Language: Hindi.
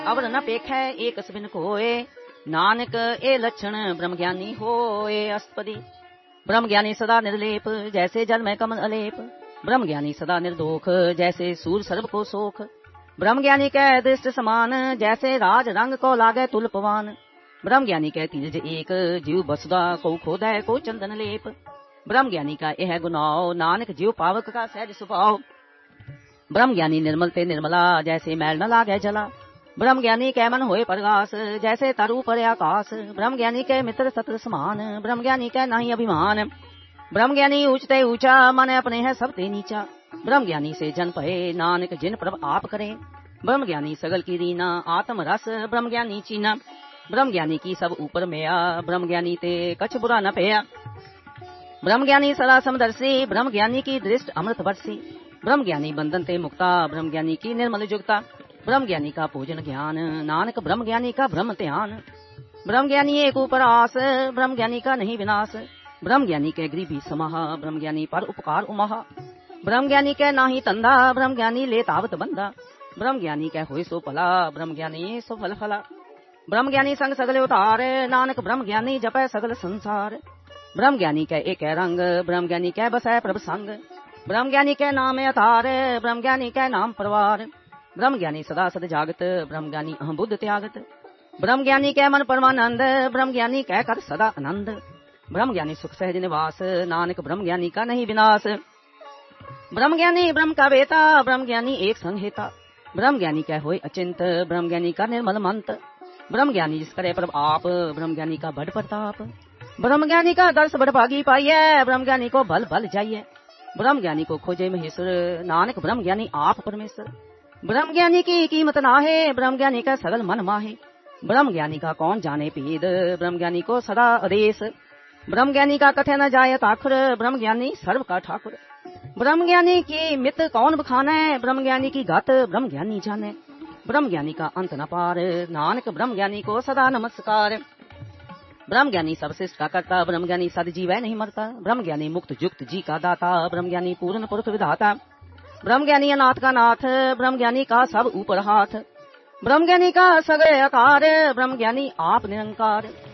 अवर न पेखै एक सबिन कोए, नानक ए लक्षण ब्रह्म ज्ञानी होए। अष्टपदी। ब्रह्म ज्ञानी सदा निर्लेप, जैसे जल में कमल अलेप। ब्रह्म ज्ञानी सदा निर्दोख, जैसे सूर सर्व को सोख। ब्रह्म ज्ञानी कै दृष्ट समान, जैसे राज रंग को लागे तुलपवान। ब्रह्म ज्ञानी कै तीरज एक, जीव बसुदा को खोदै को चंदन लेप। ब्रह्म ज्ञानी का यह गुनाव, नानक जीव पावक का सहज स्वभाव। ब्रह्म ज्ञानी निर्मल ते निर्मला, जैसे मैल न लागे जला। ब्रह्म ज्ञानी कै मन होए परगास, जैसे तरु पर आकाश। ब्रह्म ज्ञानी के मित्र सत्र समान, ब्रह्म ज्ञानी कै नहीं अभिमान। ब्रह्म ज्ञानी ऊंचते ऊंचा, मन अपने है सबते नीचा। ब्रह्म ज्ञानी से जन पहे, नानक जिन प्रभ आप करे। ब्रह्म ज्ञानी सगल की रीना, आत्म रस ब्रह्म ज्ञानी चीना। ब्रह्म ज्ञानी की सब ऊपर मेया, ब्रह्म ज्ञानी ते कछ बुरा न पेया। ब्रह्म ज्ञानी सदा समदर्शी, ब्रह्म ज्ञानी की दृष्ट अमृत वर्षी। ब्रह्म ज्ञानी बंधन ते मुक्ता, ब्रह्म ज्ञानी की निर्मल जुगता। ब्रह्म ज्ञानी का पूजन ज्ञान, नानक ब्रह्म ज्ञानी का ब्रह्म ध्यान। ब्रह्म ज्ञानी एक ऊपर आस, ब्रह्म ज्ञानी का नहीं विनाश। ब्रह्म ज्ञानी के गृह भी समाह, ब्रह्म ज्ञानी पर उपकार उमहा। ब्रह्म ज्ञानी के नाही तंदा, ब्रह्म ज्ञानी ले तावत बंदा। ब्रह्म ज्ञानी के होय सो फला, ब्रह्म ज्ञानी सो फल फला। ब्रह्म ज्ञानी संग सगले उतार, नानक ब्रह्म ज्ञानी जपै सगल संसार। ब्रह्म ज्ञानी के एक रंग, ब्रह्म ज्ञानी के बसै प्रभ संग। ब्रह्म ज्ञानी के नाम अतार, ब्रह्म ज्ञानी के नाम परवार। ब्रह्म ज्ञानी सदा सद जागत, ब्रह्म ज्ञानी अहम बुद्ध त्यागत। ब्रह्म ज्ञानी के मन परमानंद, ब्रह्म ज्ञानी कह कर सदा आनंद। ब्रह्म ज्ञानी सुख सहज निवास, नानक ब्रह्म ज्ञानी का नहीं विनाश। ब्रह्म ज्ञानी ब्रह्म का बेटा, ब्रह्म ज्ञानी एक संग हेता। ब्रह्म ज्ञानी कह होय अचिंत, ब्रह्म ज्ञानी का निर्मल मंत। ब्रह्म ज्ञानी जिस करे प्रभ आप, ब्रह्म ज्ञानी का बड़ प्रताप। ब्रह्म ज्ञानी का दर्श बड़ भागी पाइये, ब्रह्म ज्ञानी को भल भल जाइए। ब्रह्म ज्ञानी को खोजे महेश्वर, नानक ब्रह्म ज्ञानी आप परमेश्वर। ब्रह्म ज्ञानी की कीमत नाहे, ब्रह्म ज्ञानी का सगल मन माहे। ब्रह्म ज्ञानी का कौन जाने भेद, ब्रह्म ज्ञानी को सदा आदेश। ब्रह्म ज्ञानी का कथे न जाय ताखुर, ब्रह्म ज्ञानी सर्व का ठाकुर। ब्रह्म ज्ञानी की मित कौन बखाने, ब्रह्म ज्ञानी की गात ब्रह्म ज्ञानी जाने। ब्रह्म ज्ञानी का अंत न पार, नानक ब्रह्म ज्ञानी को सदा नमस्कार। ब्रह्म ज्ञानी सब श्रेष्ठ का करता, ब्रह्म ज्ञानी सद जीवै नहीं मरता। ब्रह्म ज्ञानी मुक्त जुक्त जी का दाता, ब्रह्म ज्ञानी पूर्ण पुरुष विधाता। ब्रह्म ज्ञानी अनाथ का नाथ, ब्रह्म ज्ञानी का सब ऊपर हाथ। ब्रह्म ज्ञानी का सगले आकार, ब्रह्म ज्ञानी आप निरंकार।